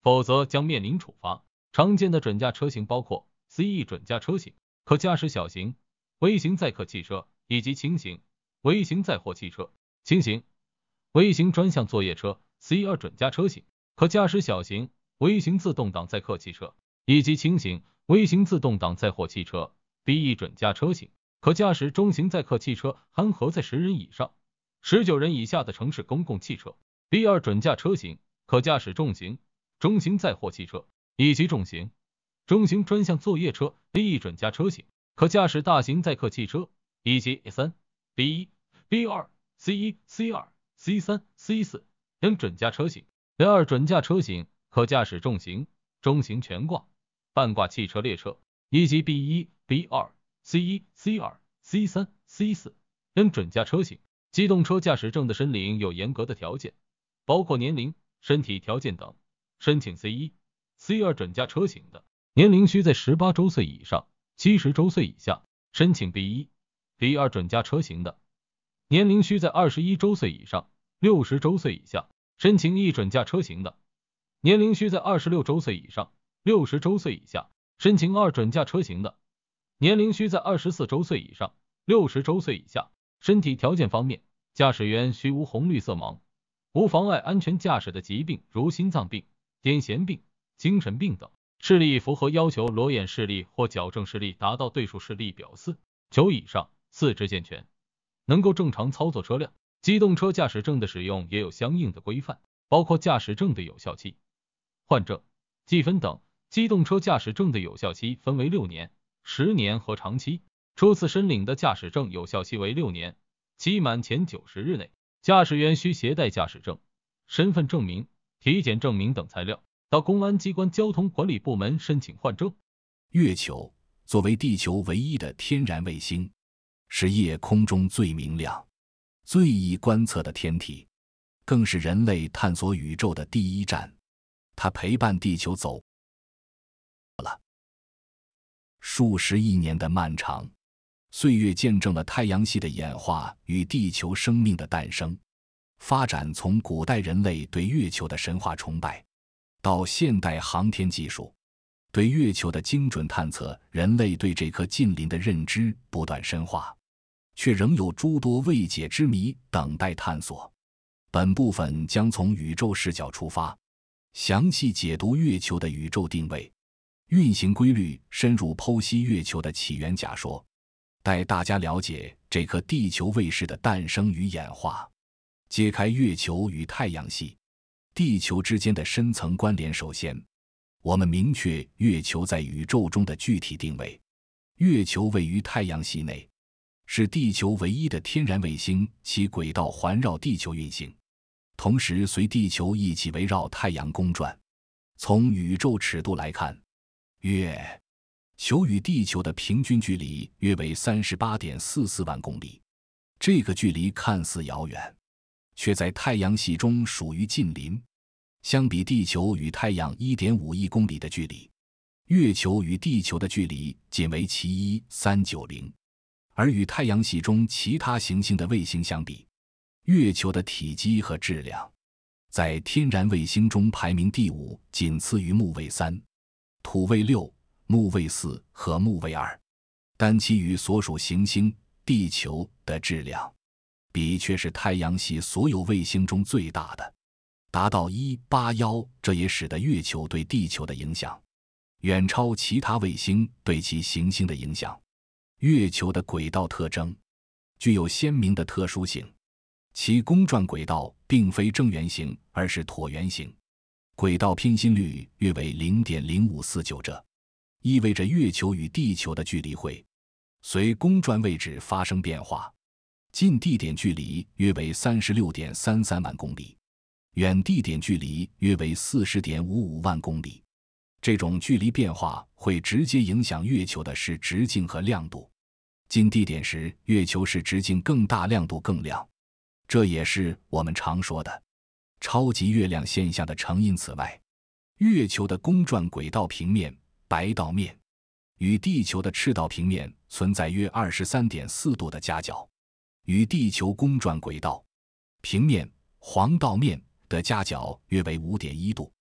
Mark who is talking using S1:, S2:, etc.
S1: 否则将面临处罚。常见的准驾车型包括 CE 准驾车型、可驾驶小型、微型载客汽车以及轻型、微型载货汽车。轻型、微型专项作业车 C2 准驾车型、可驾驶小型、微型自动挡载客汽车以及轻型、微型自动挡载货汽车。BE 准驾车型，可驾驶中型载客汽车含荷载10人以上、19人以下的城市公共汽车。B2 准驾车型，可驾驶重型、中型载货汽车以及重型、中型专项作业车。BE 准驾车型，可驾驶大型载客汽车以及 A3、B1、B2、C1、C2、C3、C4 等准驾车型。B2 准驾车型，可驾驶重型、中型全挂、半挂汽车列车以及 B1、B2、C1、C2、C3、C4 等准驾车型。机动车驾驶证的申领有严格的条件，包括年龄、身体条件等。申请 C1、C2 准驾车型的，年龄需在18周岁以上，70周岁以下。申请 B1、B2 准驾车型的，年龄需在21周岁以上，60周岁以下。申请 E 准驾车型的，年龄需在26周岁以上，60周岁以下。申请2准驾车型的，年龄需在24周岁以上，60周岁以下。身体条件方面，驾驶员需无红绿色盲，无妨碍安全驾驶的疾病，如心脏病、癫痫病、精神病等。视力符合要求，裸眼视力或矫正视力达到对数视力表4/9以上，四肢健全，能够正常操作车辆。机动车驾驶证的使用也有相应的规范，包括驾驶证的有效期、换证、记分等。机动车驾驶证的有效期分为6年、10年和长期。初次申领的驾驶证有效期为6年，期满前90日内，驾驶员需携带驾驶证、身份证明、体检证明等材料到公安机关交通管理部门申请换证。
S2: 月球作为地球唯一的天然卫星，是夜空中最明亮、最易观测的天体，更是人类探索宇宙的第一站。它陪伴地球走了数十亿年的漫长岁月，见证了太阳系的演化与地球生命的诞生发展。从古代人类对月球的神话崇拜，到现代航天技术对月球的精准探测，人类对这颗近邻的认知不断深化，却仍有诸多未解之谜等待探索。本部分将从宇宙视角出发，详细解读月球的宇宙定位、运行规律，深入剖析月球的起源假说，带大家了解这颗地球卫士的诞生与演化，揭开月球与太阳系、地球之间的深层关联。首先，我们明确月球在宇宙中的具体定位。月球位于太阳系内，是地球唯一的天然卫星，其轨道环绕地球运行，同时随地球一起围绕太阳公转。从宇宙尺度来看，月球与地球的平均距离约为 38.44 万公里。这个距离看似遥远，却在太阳系中属于近邻。相比地球与太阳 1.5 亿公里的距离，月球与地球的距离仅为其1.390。而与太阳系中其他行星的卫星相比，月球的体积和质量在天然卫星中排名第5，仅次于木卫3、土卫6、木卫4和木卫2，但其与所属行星地球的质量比却是太阳系所有卫星中最大的，达到181。这也使得月球对地球的影响远超其他卫星对其行星的影响。月球的轨道特征具有鲜明的特殊性，其公转轨道并非正圆形，而是椭圆形，轨道偏心率约为 0.0549， 这意味着月球与地球的距离会随公转位置发生变化。近地点距离约为 36.33 万公里，远地点距离约为 40.55 万公里。这种距离变化会直接影响月球的视直径和亮度。近地点时，月球视直径更大，亮度更亮，这也是我们常说的超级月亮现象的成因。此外，月球的公转轨道平面白道面与地球的赤道平面存在约 23.4 度的夹角，与地球公转轨道平面黄道面的夹角约为 5.1 度。